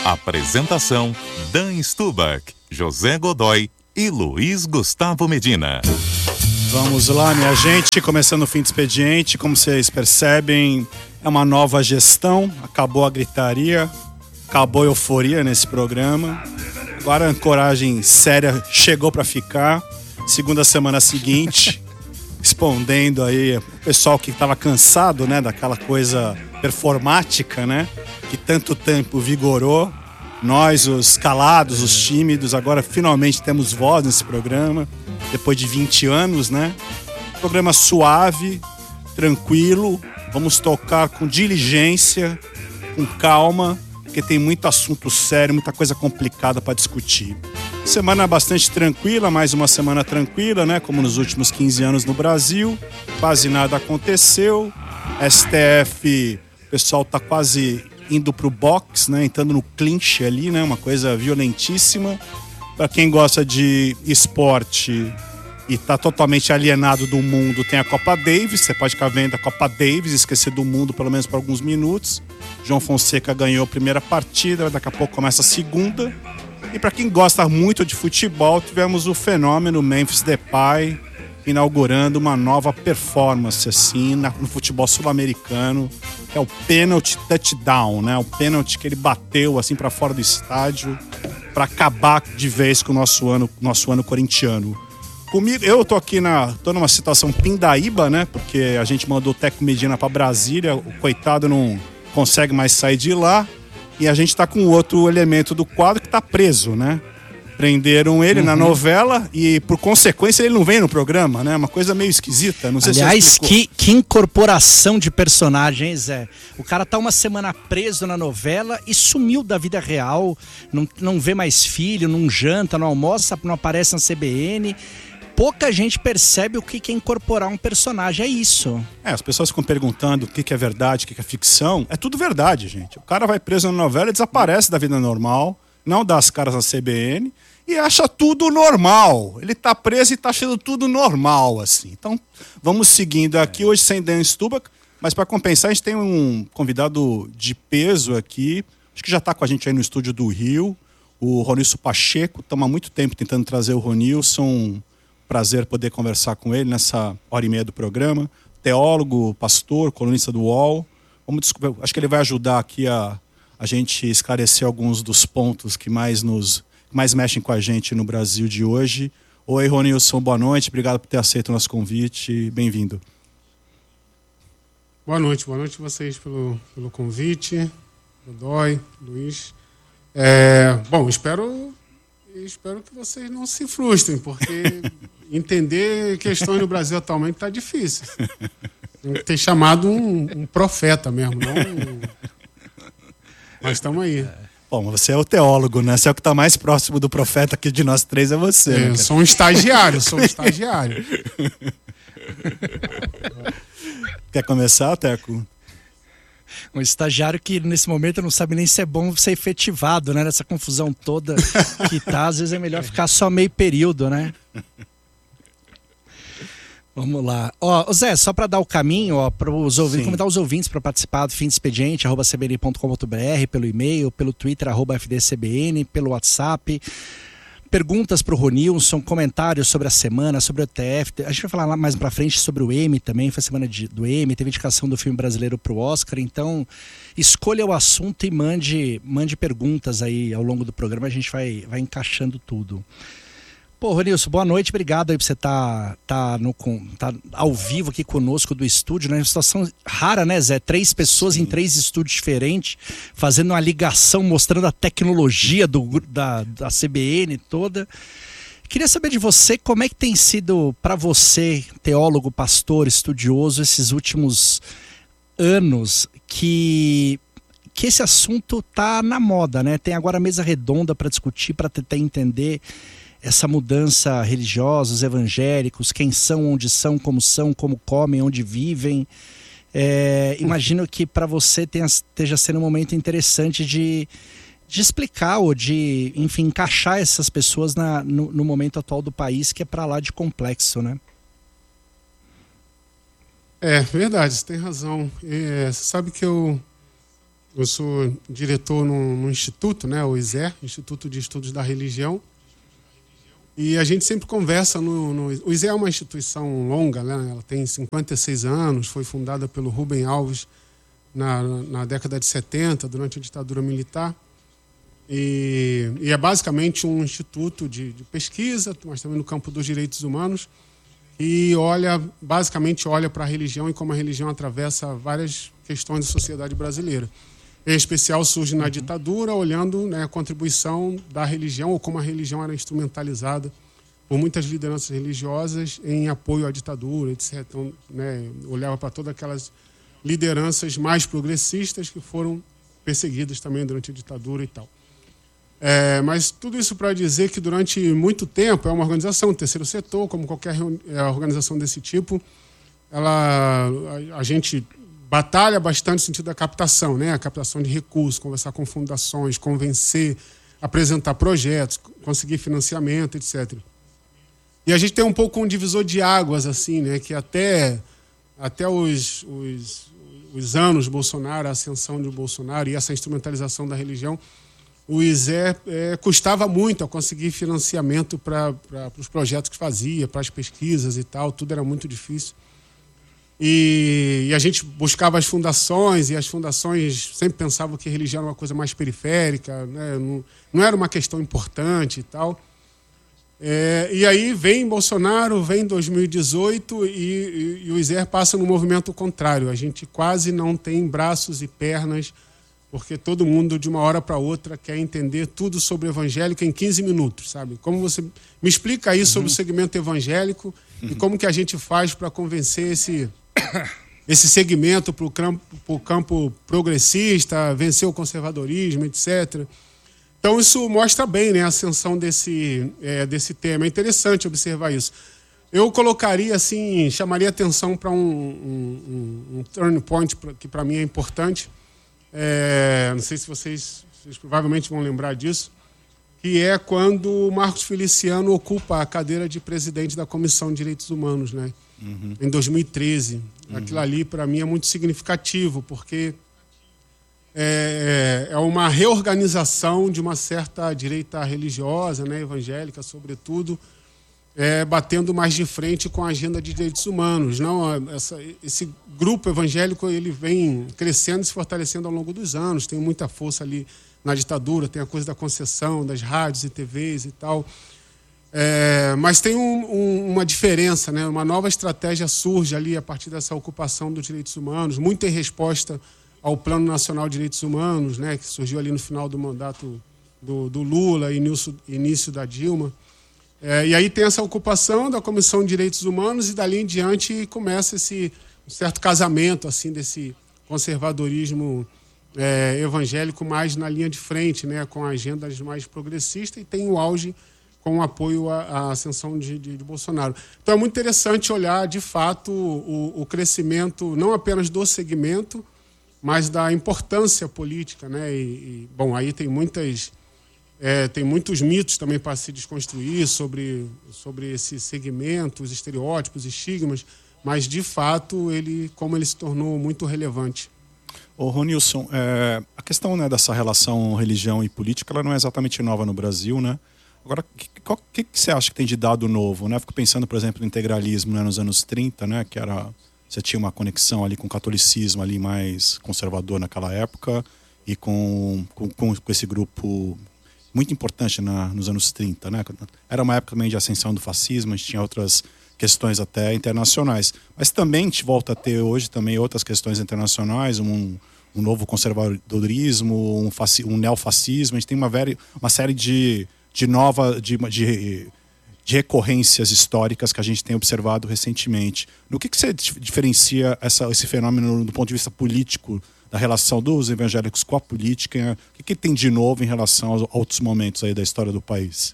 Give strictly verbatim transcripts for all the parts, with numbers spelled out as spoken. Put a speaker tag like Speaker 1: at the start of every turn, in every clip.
Speaker 1: Apresentação: Dan Stubach, José Godoy e Luiz Gustavo Medina.
Speaker 2: Vamos lá, minha gente, começando o fim de expediente. Como vocês percebem, é uma nova gestão. Acabou a gritaria, acabou a euforia nesse programa. Agora a ancoragem séria chegou para ficar. Segunda semana seguinte, respondendo aí o pessoal que estava cansado, né, daquela coisa performática, né, que tanto tempo vigorou. Nós, os calados, os tímidos, agora finalmente temos voz nesse programa, depois de vinte anos, né? Programa suave, tranquilo, vamos tocar com diligência, com calma, porque tem muito assunto sério, muita coisa complicada para discutir. Semana bastante tranquila, mais uma semana tranquila, né? Como nos últimos quinze anos no Brasil, quase nada aconteceu. S T F, o pessoal tá quase indo pro box, né? Entrando no clinch ali, né? Uma coisa violentíssima. Para quem gosta de esporte e tá totalmente alienado do mundo, tem a Copa Davis. Você pode ficar vendo a Copa Davis, esquecer do mundo pelo menos por alguns minutos. João Fonseca ganhou a primeira partida, daqui a pouco começa a segunda. E para quem gosta muito de futebol, tivemos o fenômeno Memphis Depay inaugurando uma nova performance assim no futebol sul-americano, que é o pênalti touchdown, né? O pênalti que ele bateu assim para fora do estádio para acabar de vez com o nosso ano, nosso ano corintiano. Comigo, eu tô aqui na, tô numa situação pindaíba, né? Porque a gente mandou o Teco Medina para Brasília, o coitado não consegue mais sair de lá, e a gente tá com outro elemento do quadro que tá preso, né? Prenderam ele uhum. na novela e, por consequência, ele não vem no programa, né? Uma coisa meio esquisita. Não sei
Speaker 3: Aliás,
Speaker 2: se
Speaker 3: que, que incorporação de personagens, Zé. O cara tá uma semana preso na novela e sumiu da vida real. Não, não vê mais filho, não janta, não almoça, não aparece na C B N. Pouca gente percebe o que é incorporar um personagem, é isso.
Speaker 2: É, as pessoas ficam perguntando o que é verdade, o que é ficção. É tudo verdade, gente. O cara vai preso na novela e desaparece da vida normal, não dá as caras na C B N e acha tudo normal. Ele tá preso e tá achando tudo normal, assim. Então, vamos seguindo aqui, hoje sem Dan Stubach, mas para compensar, a gente tem um convidado de peso aqui, acho que já tá com a gente aí no estúdio do Rio, o Ronilson Pacheco. Estamos há muito tempo tentando trazer o Ronilson. Prazer poder conversar com ele nessa hora e meia do programa. Teólogo, pastor, colunista do U O L. Vamos descobrir, acho que ele vai ajudar aqui a, a gente esclarecer alguns dos pontos que mais nos mais mexem com a gente no Brasil de hoje. Oi, Ronilson, boa noite. Obrigado por ter aceito o nosso convite. Bem-vindo.
Speaker 4: Boa noite, boa noite a vocês pelo, pelo convite. Godoy, Luiz. É, bom, espero... Espero que vocês não se frustrem, porque entender questões no Brasil atualmente está difícil. Tem que ter chamado um, um profeta mesmo, não um... Mas estamos aí.
Speaker 2: Bom, você é o teólogo, né? Você é o que está mais próximo do profeta aqui de nós três, é você.
Speaker 4: É,
Speaker 2: né,
Speaker 4: sou um estagiário, sou um estagiário.
Speaker 2: Quer começar, Teco?
Speaker 3: Um estagiário que nesse momento não sabe nem se é bom ser efetivado, né? Nessa confusão toda que tá, às vezes é melhor ficar só meio período, né? Vamos lá. Ó, Zé, só para dar o caminho, ó, para os ouvintes, convidar os ouvintes para participar do Fim de Expediente, arroba c b n ponto com ponto b r, pelo e-mail, pelo Twitter, arroba f d c b n, pelo WhatsApp. Perguntas para o Ronilson, comentários sobre a semana, sobre o T F. A gente vai falar lá mais pra frente sobre o Emmy também, foi a semana de, do Emmy, teve indicação do filme brasileiro pro Oscar, então escolha o assunto e mande, mande perguntas aí ao longo do programa, a gente vai, vai encaixando tudo. Pô, Ronilson, boa noite, obrigado aí por você estar tá, tá no, tá ao vivo aqui conosco do estúdio, né? Uma situação rara, né, Zé? Três pessoas Sim. em três estúdios diferentes, fazendo uma ligação, mostrando a tecnologia do, da, da C B N toda. Queria saber de você, como é que tem sido para você, teólogo, pastor, estudioso, esses últimos anos que... que esse assunto tá na moda, né? Tem agora a mesa redonda para discutir, para tentar entender essa mudança religiosa, os evangélicos, quem são, onde são, como são, como comem, onde vivem. É, imagino que para você tenha, esteja sendo um momento interessante de, de explicar ou de, enfim, encaixar essas pessoas na, no, no momento atual do país, que é para lá de complexo, né?
Speaker 4: É, verdade, você tem razão. É, você sabe que eu, eu sou diretor no, no Instituto, né, o I S E R, Instituto de Estudos da Religião. E a gente sempre conversa no, no... O I S E R é uma instituição longa, né? Ela tem cinquenta e seis anos, foi fundada pelo Rubem Alves na, na década de setenta, durante a ditadura militar. E, e é basicamente um instituto de, de pesquisa, mas também no campo dos direitos humanos, e olha, basicamente olha para a religião e como a religião atravessa várias questões da sociedade brasileira. Em especial surge na ditadura, olhando, né, a contribuição da religião ou como a religião era instrumentalizada por muitas lideranças religiosas em apoio à ditadura, etcétera. Então, né, olhava para todas aquelas lideranças mais progressistas que foram perseguidas também durante a ditadura e tal. É, mas tudo isso para dizer que durante muito tempo é uma organização, terceiro setor, como qualquer organização desse tipo, ela, a, a gente batalha bastante no sentido da captação, né? A captação de recursos, conversar com fundações, convencer, apresentar projetos, conseguir financiamento, etcétera. E a gente tem um pouco um divisor de águas, assim, né? Que até, até os, os, os anos Bolsonaro, a ascensão de Bolsonaro e essa instrumentalização da religião, o I S E R é, custava muito a conseguir financiamento para os projetos que fazia, para as pesquisas e tal, tudo era muito difícil. E, e a gente buscava as fundações, e as fundações sempre pensavam que religião era uma coisa mais periférica, né? não, não era uma questão importante e tal. É, e aí vem Bolsonaro, vem dois mil e dezoito e, e, e o I S E R passa no movimento contrário. A gente quase não tem braços e pernas, porque todo mundo, de uma hora para outra, quer entender tudo sobre evangélico em quinze minutos, sabe? Como você me explica aí uhum. sobre o segmento evangélico uhum. e como que a gente faz para convencer esse, esse segmento para o campo, campo progressista, vencer o conservadorismo, etcétera. Então isso mostra bem, né, a ascensão desse, é, desse tema. É interessante observar isso. Eu colocaria, assim, chamaria atenção para um, um, um turning point que para mim é importante. É, não sei se vocês, vocês provavelmente vão lembrar disso, que é quando o Marcos Feliciano ocupa a cadeira de presidente da Comissão de Direitos Humanos, né? Uhum. Em dois mil e treze. Uhum. Aquilo ali, para mim, é muito significativo, porque é, é uma reorganização de uma certa direita religiosa, né, evangélica, sobretudo, É, batendo mais de frente com a agenda de direitos humanos. Não, essa, esse grupo evangélico ele vem crescendo e se fortalecendo ao longo dos anos, tem muita força ali na ditadura, tem a coisa da concessão, das rádios e T Vs e tal. É, mas tem um, um, uma diferença, né? Uma nova estratégia surge ali a partir dessa ocupação dos direitos humanos, muito em resposta ao Plano Nacional de Direitos Humanos, né? Que surgiu ali no final do mandato do, do Lula e início, início da Dilma. É, e aí tem essa ocupação da Comissão de Direitos Humanos e dali em diante começa esse um certo casamento assim desse conservadorismo é, evangélico mais na linha de frente, né, com agendas mais progressistas, e tem o auge com o apoio à, à ascensão de, de, de Bolsonaro. Então é muito interessante olhar de fato o, o crescimento não apenas do segmento, mas da importância política, né? E, e bom, aí tem muitas É, tem muitos mitos também para se desconstruir sobre, sobre esse segmento, os estereótipos, estigmas, mas, de fato, ele, como ele se tornou muito relevante.
Speaker 2: Ô, Ronilson, é, a questão, né, dessa relação religião e política, ela não é exatamente nova no Brasil, né? Agora, o que, que você acha que tem de dado novo, né? Fico pensando, por exemplo, no integralismo, né, nos anos trinta, né, que era, você tinha uma conexão ali com o catolicismo ali mais conservador naquela época e com, com, com esse grupo muito importante na, nos anos trinta, né? Era uma época também de ascensão do fascismo, a gente tinha outras questões até internacionais. Mas também a gente volta a ter hoje também outras questões internacionais, um, um novo conservadorismo, um, faci, um neofascismo. A gente tem uma, very, uma série de, de novas, de, de, de recorrências históricas que a gente tem observado recentemente. No que, que você diferencia essa, esse fenômeno do ponto de vista político, da relação dos evangélicos com a política? O que, que tem de novo em relação aos outros momentos aí da história do país?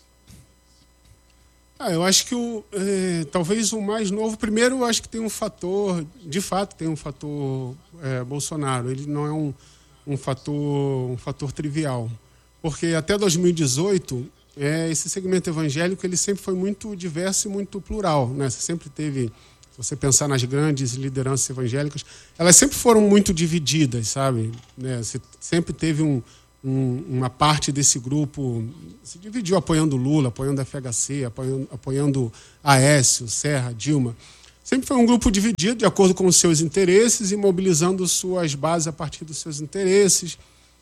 Speaker 4: Ah, eu acho que o, é, talvez o mais novo, primeiro eu acho que tem um fator, de fato tem um fator é, Bolsonaro, ele não é um, um, fator, um fator trivial, porque até dois mil e dezoito é, esse segmento evangélico ele sempre foi muito diverso e muito plural, né? Você sempre teve, se você pensar nas grandes lideranças evangélicas, elas sempre foram muito divididas, sabe? Né? Você sempre teve um, um, uma parte desse grupo, se dividiu apoiando Lula, apoiando a F H C, apoiando, apoiando Aécio, Serra, Dilma. Sempre foi um grupo dividido de acordo com os seus interesses e mobilizando suas bases a partir dos seus interesses.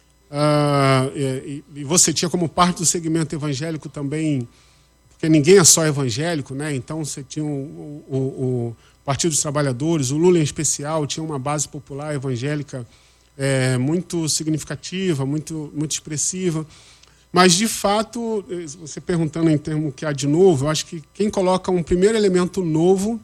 Speaker 4: Uh, e, e você tinha como parte do segmento evangélico também, porque ninguém é só evangélico, né? Então você tinha o, o, o Partido dos Trabalhadores, o Lula em especial, tinha uma base popular evangélica é, muito significativa, muito, muito expressiva. Mas, de fato, você perguntando em termos que há de novo, eu acho que quem coloca um primeiro elemento novo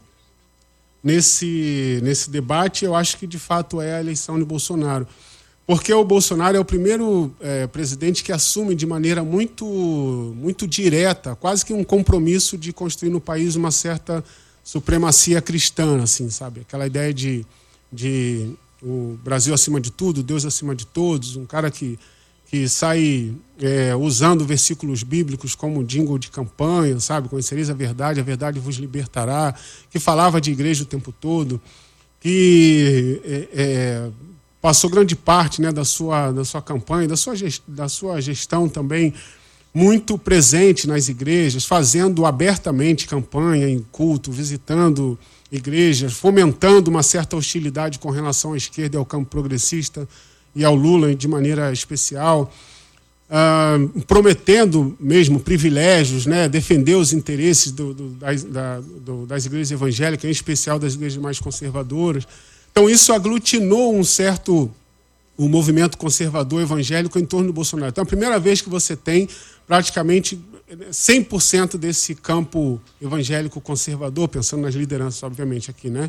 Speaker 4: nesse, nesse debate, eu acho que, de fato, é a eleição de Bolsonaro. Porque o Bolsonaro é o primeiro é, presidente que assume de maneira muito, muito direta, quase que um compromisso de construir no país uma certa supremacia cristã, assim, sabe? Aquela ideia de, de o Brasil acima de tudo, Deus acima de todos, um cara que, que sai é, usando versículos bíblicos como jingle de campanha, sabe? Conhecereis a verdade, a verdade vos libertará, que falava de igreja o tempo todo, que... É, é, passou grande parte, né, da sua, da sua campanha, da sua, gest, da sua gestão também, muito presente nas igrejas, fazendo abertamente campanha em culto, visitando igrejas, fomentando uma certa hostilidade com relação à esquerda e ao campo progressista e ao Lula de maneira especial, uh, prometendo mesmo privilégios, né, defender os interesses do, do, das, da, do, das igrejas evangélicas, em especial das igrejas mais conservadoras. Então, isso aglutinou um certo o movimento conservador evangélico em torno do Bolsonaro. Então, é a primeira vez que você tem praticamente cem por cento desse campo evangélico conservador, pensando nas lideranças, obviamente, aqui, né?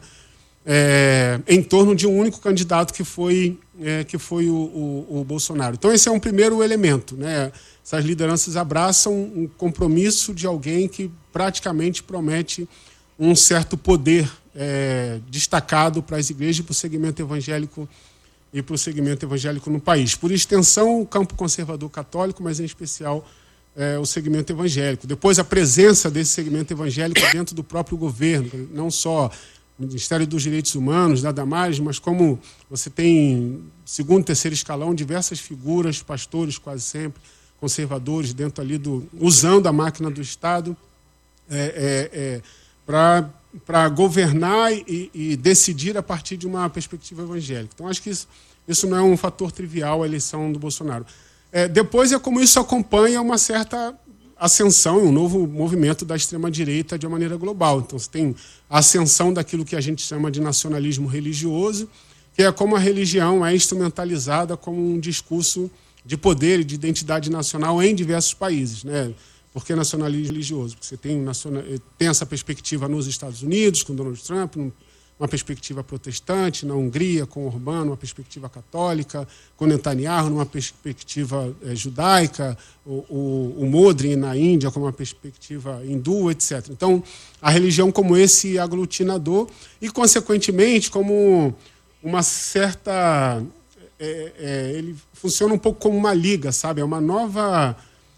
Speaker 4: É, em torno de um único candidato que foi, é, que foi o, o, o Bolsonaro. Então, esse é um primeiro elemento, né? Essas lideranças abraçam um compromisso de alguém que praticamente promete um certo poder É, destacado para as igrejas e para o segmento evangélico e para o segmento evangélico no país. Por extensão, o campo conservador católico, mas em especial é, o segmento evangélico. Depois, a presença desse segmento evangélico dentro do próprio governo, não só no Ministério dos Direitos Humanos, nada mais, mas como você tem, segundo, terceiro escalão, diversas figuras, pastores quase sempre, conservadores, dentro ali do... usando a máquina do Estado é, é, é, para... para governar e, e decidir a partir de uma perspectiva evangélica. Então, acho que isso, isso não é um fator trivial, a eleição do Bolsonaro. É, depois é como isso acompanha uma certa ascensão, um novo movimento da extrema-direita de uma maneira global. Então, você tem a ascensão daquilo que a gente chama de nacionalismo religioso, que é como a religião é instrumentalizada como um discurso de poder e de identidade nacional em diversos países, né? Por que nacionalismo religioso? Porque você tem, tem essa perspectiva nos Estados Unidos, com Donald Trump, uma perspectiva protestante, na Hungria, com Orbán, uma perspectiva católica, com Netanyahu, numa perspectiva é, judaica, o, o, o Modi na Índia, com uma perspectiva hindu, etcétera. Então, a religião como esse aglutinador e, consequentemente, como uma certa... É, é, ele funciona um pouco como uma liga, sabe? É uma nova...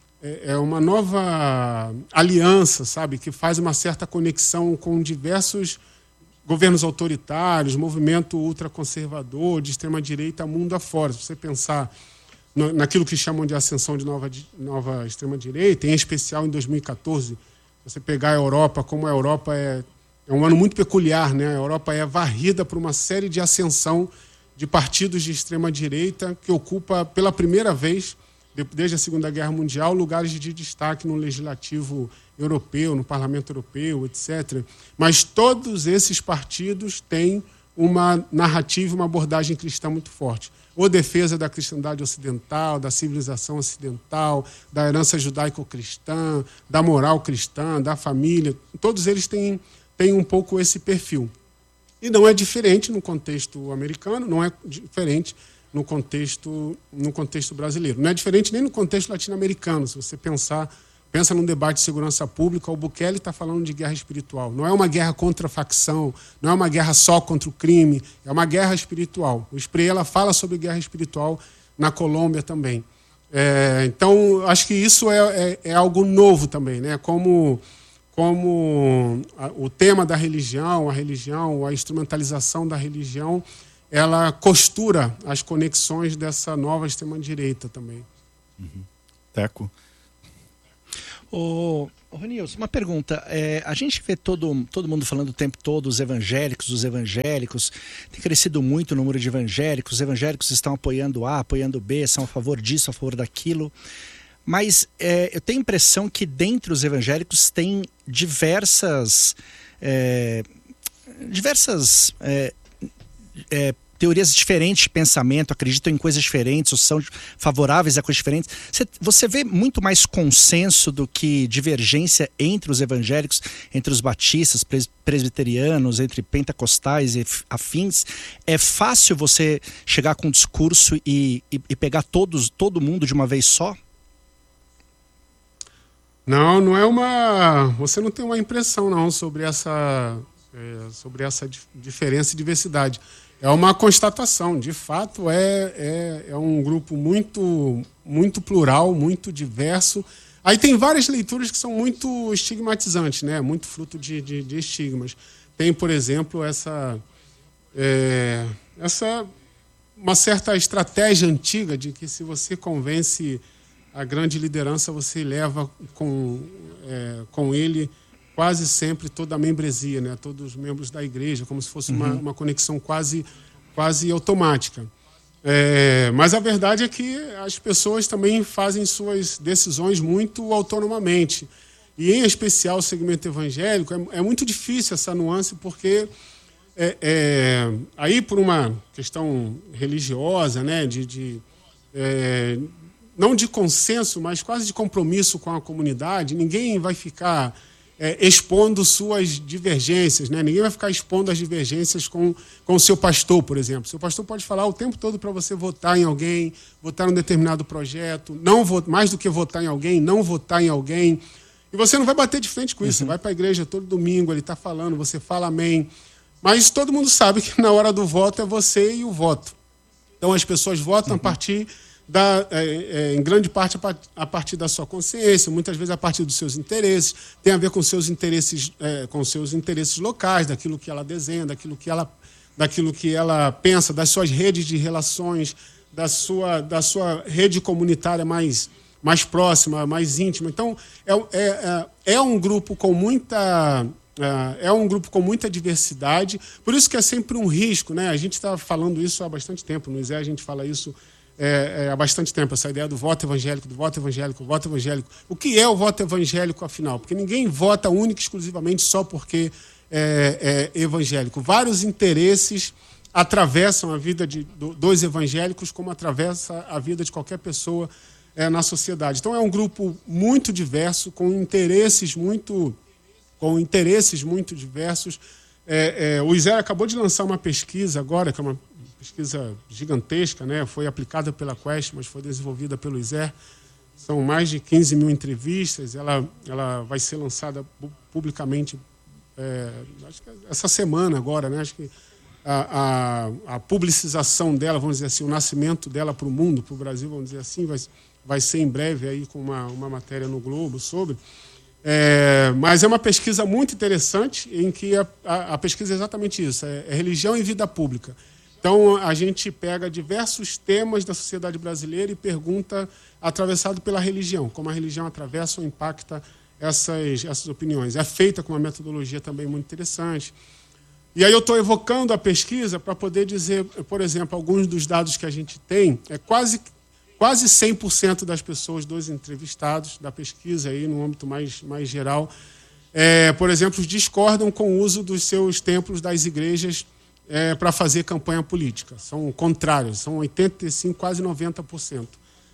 Speaker 4: É uma nova aliança, sabe, que faz uma certa conexão com diversos governos autoritários, movimento ultraconservador, de extrema-direita, mundo afora. Se você pensar no, naquilo que chamam de ascensão de nova, nova extrema-direita, em especial em dois mil e catorze, você pegar a Europa, como a Europa é, é um ano muito peculiar, né? A Europa é varrida por uma série de ascensão de partidos de extrema-direita que ocupa pela primeira vez desde a Segunda Guerra Mundial, lugares de destaque no legislativo europeu, no parlamento europeu, etcétera. Mas todos esses partidos têm uma narrativa, uma abordagem cristã muito forte. Ou defesa da cristandade ocidental, da civilização ocidental, da herança judaico-cristã, da moral cristã, da família. Todos eles têm, têm um pouco esse perfil. E não é diferente no contexto americano, não é diferente no contexto, no contexto brasileiro. Não é diferente nem no contexto latino-americano. Se você pensar, pensa num debate de segurança pública, o Bukele está falando de guerra espiritual. Não é uma guerra contra a facção, não é uma guerra só contra o crime, é uma guerra espiritual. O Espriella fala sobre guerra espiritual na Colômbia também. É, então, acho que isso é, é, é algo novo também, né? Como, como a, o tema da religião, a religião, a instrumentalização da religião, ela costura as conexões dessa nova extrema-direita também.
Speaker 2: Uhum. Teco.
Speaker 3: Ô, ô Ronilson, uma pergunta. É, a gente vê todo, todo mundo falando o tempo todo, os evangélicos, os evangélicos. Tem crescido muito o número de evangélicos. Os evangélicos estão apoiando A, apoiando B, são a favor disso, a favor daquilo. Mas é, eu tenho a impressão que dentre os evangélicos tem diversas... É, diversas... É, é, teorias diferentes de pensamento, acreditam em coisas diferentes, ou são favoráveis a coisas diferentes. Você, você vê muito mais consenso do que divergência entre os evangélicos, entre os batistas, pres, presbiterianos, entre pentecostais e afins. É fácil você chegar com um discurso e, e, e pegar todos, todo mundo de uma vez só?
Speaker 4: Não, não é uma... Você não tem uma impressão, não, sobre essa, é, sobre essa diferença e diversidade. É uma constatação, de fato é, é, é um grupo muito, muito plural, muito diverso. Aí tem várias leituras que são muito estigmatizantes, né? Muito fruto de, de, de estigmas. Tem, por exemplo, essa, é, essa uma certa estratégia antiga de que se você convence a grande liderança, você leva com, é, com ele quase sempre toda a membresia, né? Todos os membros da igreja, como se fosse uma, uma conexão quase, quase automática. É, mas a verdade é que as pessoas também fazem suas decisões muito autonomamente. E, em especial, o segmento evangélico, é, é muito difícil essa nuance, porque é, é, aí, por uma questão religiosa, né? de, de é, não de consenso, mas quase de compromisso com a comunidade, ninguém vai ficar... É, expondo suas divergências, né? Ninguém vai ficar expondo as divergências com, com o seu pastor, por exemplo. Seu pastor pode falar o tempo todo para você votar em alguém, votar em um determinado projeto, não votar, mais do que votar em alguém, não votar em alguém. E você não vai bater de frente com isso. Uhum. Você vai para a igreja todo domingo, ele está falando, você fala amém. Mas todo mundo sabe que na hora do voto é você e o voto. Então as pessoas votam uhum. a partir... Da, é, é, em grande parte a, part, a partir da sua consciência, muitas vezes a partir dos seus interesses, tem a ver com seus interesses, é, com seus interesses locais, daquilo que ela desenha, daquilo que ela, daquilo que ela pensa, das suas redes de relações, da sua, da sua rede comunitária mais, mais próxima, mais íntima. Então, é, é, é um grupo com muita... É um grupo com muita diversidade, por isso que é sempre um risco, né? A gente está falando isso há bastante tempo, no I S E a gente fala isso É, é, há bastante tempo, essa ideia do voto evangélico, do voto evangélico, do voto evangélico. O que é o voto evangélico, afinal? Porque ninguém vota única e exclusivamente só porque é, é evangélico. Vários interesses atravessam a vida de, do, dos evangélicos, como atravessa a vida de qualquer pessoa é, na sociedade. Então é um grupo muito diverso, com interesses muito, com interesses muito diversos. É, é, o I S E acabou de lançar uma pesquisa agora, que é uma pesquisa gigantesca, né? Foi aplicada pela Quest, mas foi desenvolvida pelo I S E. São mais de quinze mil entrevistas. Ela, ela vai ser lançada publicamente é, acho que essa semana agora, né? Acho que a, a, a publicização dela, vamos dizer assim, o nascimento dela para o mundo, para o Brasil, vamos dizer assim, vai, vai ser em breve aí com uma, uma matéria no Globo sobre. É, mas é uma pesquisa muito interessante, em que a, a, a pesquisa é exatamente isso, é, é religião e vida pública. Então, a gente pega diversos temas da sociedade brasileira e pergunta, atravessado pela religião, como a religião atravessa ou impacta essas, essas opiniões. É feita com uma metodologia também muito interessante. E aí eu estou evocando a pesquisa para poder dizer, por exemplo, alguns dos dados que a gente tem, é quase, quase cem por cento das pessoas, dos entrevistados da pesquisa, aí, no âmbito mais, mais geral, é, por exemplo, discordam com o uso dos seus templos das igrejas É, para fazer campanha política. São contrários, são oitenta e cinco por cento, quase noventa por cento.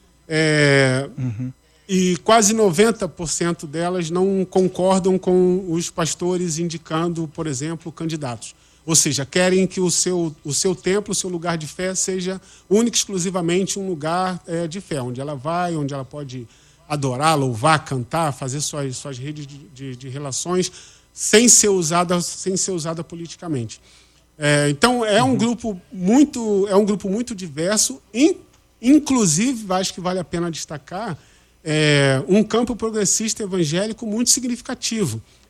Speaker 4: É, uhum. E quase noventa por cento delas não concordam com os pastores indicando, por exemplo, candidatos. Ou seja, querem que o seu, o seu templo, o seu lugar de fé, seja único e exclusivamente um lugar é, de fé, onde ela vai, onde ela pode adorar, louvar, cantar, fazer suas, suas redes de, de, de relações, sem ser usada, sem ser usada politicamente. É, então é um uhum. grupo muito é um grupo muito diverso, in, inclusive acho que vale a pena destacar é, um campo progressista evangélico muito significativo.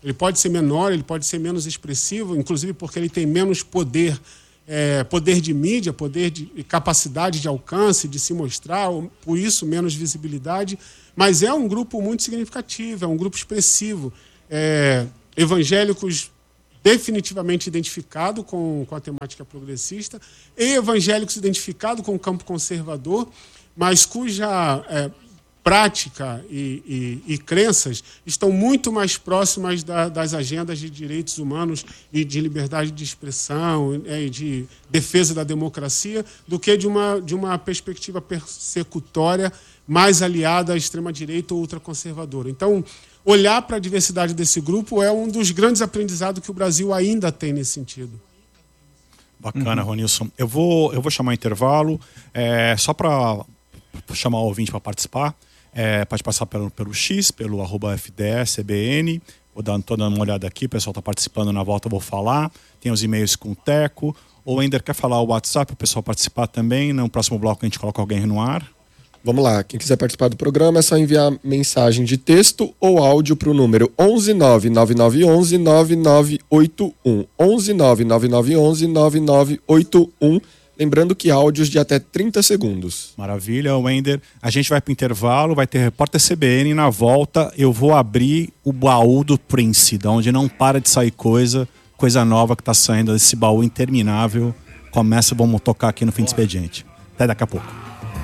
Speaker 4: Ele pode ser menor, ele pode ser menos expressivo, inclusive porque ele tem menos poder, é, poder de mídia, poder de capacidade de alcance, de se mostrar, por isso menos visibilidade. Mas é um grupo muito significativo, é um grupo expressivo. É, evangélicos definitivamente identificados com, com a temática progressista e evangélicos identificados com o campo conservador, mas cuja é, prática e, e, e crenças estão muito mais próximas da, das agendas de direitos humanos e de liberdade de expressão é, e de defesa da democracia do que de uma, de uma perspectiva persecutória mais aliada à extrema-direita ou ultraconservadora. Então, olhar para a diversidade desse grupo é um dos grandes aprendizados que o Brasil ainda tem nesse sentido.
Speaker 2: Bacana, uhum. Ronilson. Eu vou, eu vou chamar o intervalo, é, só para chamar o ouvinte para participar. É, pode passar pelo, pelo X, pelo arroba F D S C B N. Vou dar, tô dando uma olhada aqui, o pessoal está participando, na volta eu vou falar. Tem os e-mails com o Teco. Ou ainda quer falar o WhatsApp, o pessoal participar também. No próximo bloco a gente coloca alguém no ar.
Speaker 5: Vamos lá, quem quiser participar do programa é só enviar mensagem de texto ou áudio para o número onze nove nove nove onze nove nove oito um. onze nove nove nove onze nove nove oito um. Lembrando que áudios de até trinta segundos.
Speaker 2: Maravilha, Wender. A gente vai para o intervalo, vai ter Repórter C B N. Na volta eu vou abrir o baú do Prince, de onde não para de sair coisa, coisa nova que está saindo desse baú interminável. Começa, vamos tocar aqui no Fim de Expediente. Até daqui a pouco.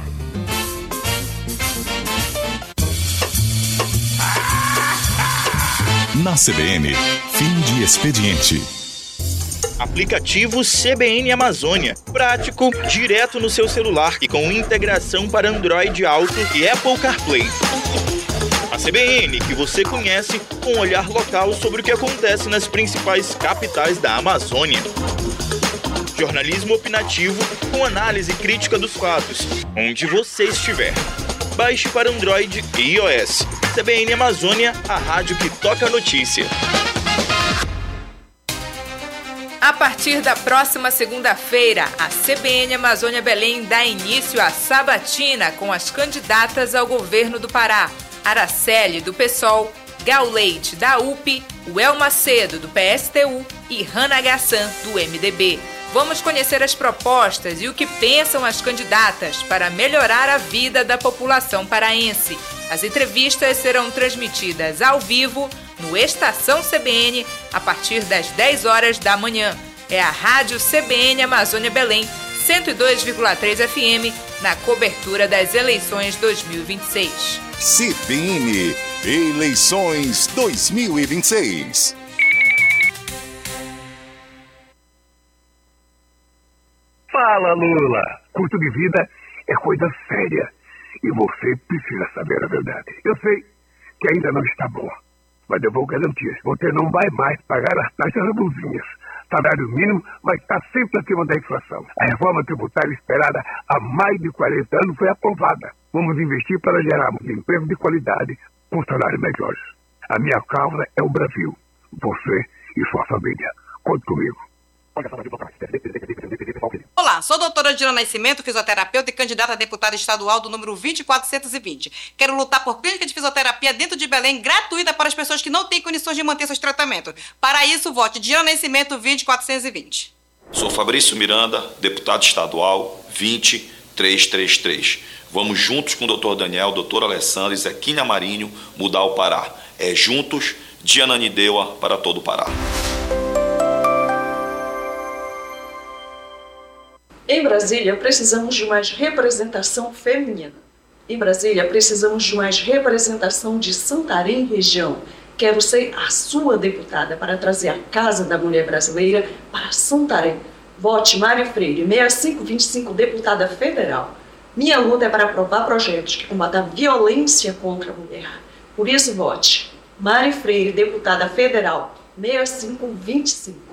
Speaker 1: Na C B N, Fim de Expediente.
Speaker 6: Aplicativo C B N Amazônia. Prático, direto no seu celular e com integração para Android Auto e Apple CarPlay. A C B N que você conhece com um olhar local sobre o que acontece nas principais capitais da Amazônia. Jornalismo opinativo com análise crítica dos fatos, onde você estiver. Baixe para Android e iOS. C B N Amazônia, a rádio que toca a notícia.
Speaker 7: A partir da próxima segunda-feira, a C B N Amazônia Belém dá início à sabatina com as candidatas ao governo do Pará. Araceli, do PSOL, Gal Leite, da U P, Uel Macedo, do P S T U e Hannah Gassan, do M D B. Vamos conhecer as propostas e o que pensam as candidatas para melhorar a vida da população paraense. As entrevistas serão transmitidas ao vivo no Estação C B N a partir das dez horas da manhã. É a Rádio C B N Amazônia Belém, cento e dois vírgula três F M, na cobertura das eleições dois mil e vinte e seis.
Speaker 1: C B N, Eleições dois mil e vinte e seis.
Speaker 8: Fala, Lula. Custo de vida é coisa séria e você precisa saber a verdade. Eu sei que ainda não está bom, mas eu vou garantir. Você não vai mais pagar as taxas abusinhas. Salário mínimo vai estar sempre acima da inflação. A reforma tributária esperada há mais de quarenta anos foi aprovada. Vamos investir para gerarmos emprego de qualidade com salários melhores. A minha causa é o Brasil. Você e sua família. Conte comigo.
Speaker 9: Olá, sou a doutora Dina Nascimento, fisioterapeuta e candidata a deputada estadual do número vinte e quatrocentos e vinte. Quero lutar por clínica de fisioterapia dentro de Belém, gratuita para as pessoas que não têm condições de manter seus tratamentos. Para isso, vote Dina Nascimento vinte e quatrocentos e vinte.
Speaker 10: Sou Fabrício Miranda, deputado estadual vinte trezentos e trinta e três. Vamos juntos com o doutor Daniel, doutor Alessandro e Zequinha Marinho mudar o Pará. É juntos, de Ananindeua para todo o Pará.
Speaker 11: Em Brasília, precisamos de mais representação feminina. Em Brasília, precisamos de mais representação de Santarém região. Quero ser a sua deputada para trazer a Casa da Mulher Brasileira para Santarém. Vote Mari Freire, seis cinco dois cinco, deputada federal. Minha luta é para aprovar projetos que combatam a violência contra a mulher. Por isso, vote Mari Freire, deputada federal, seis cinco dois cinco.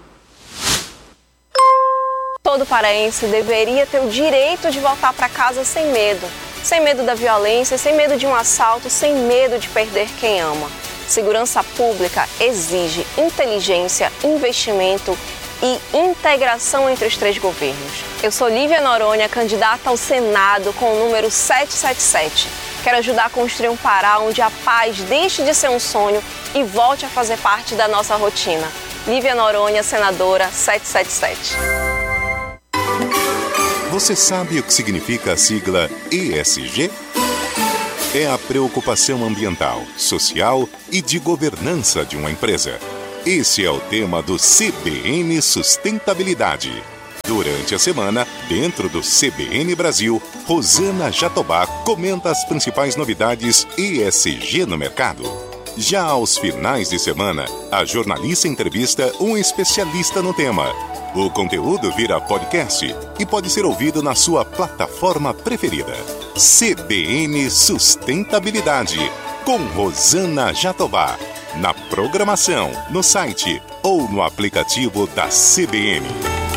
Speaker 12: Todo paraense deveria ter o direito de voltar para casa sem medo. Sem medo da violência, sem medo de um assalto, sem medo de perder quem ama. Segurança pública exige inteligência, investimento e integração entre os três governos. Eu sou Lívia Noronha, candidata ao Senado com o número setecentos e setenta e sete. Quero ajudar a construir um Pará onde a paz deixe de ser um sonho e volte a fazer parte da nossa rotina. Lívia Noronha, senadora setecentos e setenta e sete.
Speaker 1: Você sabe o que significa a sigla E S G? É a preocupação ambiental, social e de governança de uma empresa. Esse é o tema do C B N Sustentabilidade. Durante a semana, dentro do C B N Brasil, Rosana Jatobá comenta as principais novidades E S G no mercado. Já aos finais de semana, a jornalista entrevista um especialista no tema. O conteúdo vira podcast e pode ser ouvido na sua plataforma preferida. C B N Sustentabilidade, com Rosana Jatobá. Na programação, no site ou no aplicativo da C B N.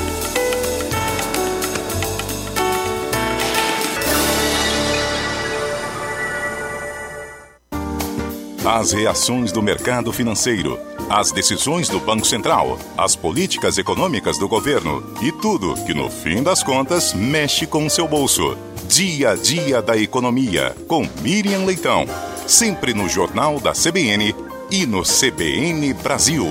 Speaker 1: As reações do mercado financeiro, as decisões do Banco Central, as políticas econômicas do governo e tudo que, no fim das contas, mexe com o seu bolso. Dia a Dia da Economia, com Miriam Leitão. Sempre no Jornal da C B N e no C B N Brasil.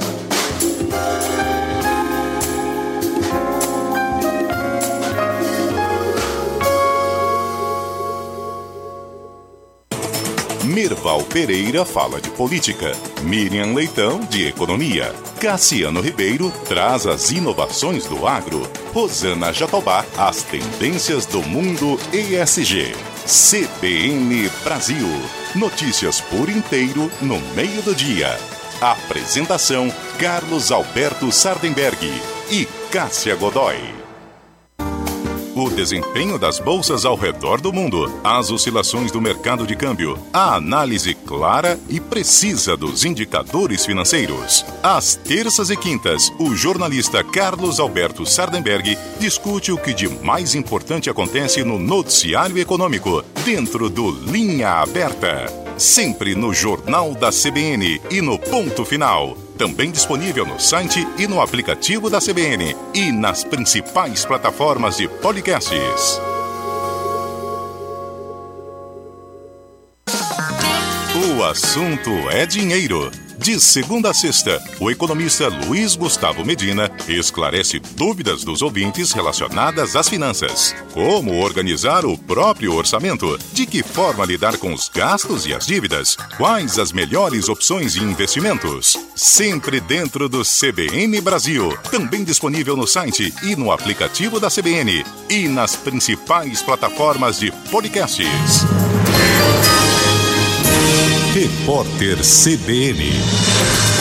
Speaker 1: Mirval Pereira fala de política, Miriam Leitão de economia, Cassiano Ribeiro traz as inovações do agro, Rosana Jatobá as tendências do mundo E S G. C B N Brasil, notícias por inteiro no meio do dia. Apresentação Carlos Alberto Sardenberg e Cássia Godoy. O desempenho das bolsas ao redor do mundo, as oscilações do mercado de câmbio, a análise clara e precisa dos indicadores financeiros. Às terças e quintas, o jornalista Carlos Alberto Sardenberg discute o que de mais importante acontece no noticiário econômico, dentro do Linha Aberta. Sempre no Jornal da C B N e no Ponto Final. Também disponível no site e no aplicativo da C B N e nas principais plataformas de podcasts. O assunto é dinheiro. De segunda a sexta, o economista Luiz Gustavo Medina esclarece dúvidas dos ouvintes relacionadas às finanças. Como organizar o próprio orçamento? De que forma lidar com os gastos e as dívidas? Quais as melhores opções de investimentos? Sempre dentro do C B N Brasil. Também disponível no site e no aplicativo da C B N. E nas principais plataformas de podcasts. Repórter C B N.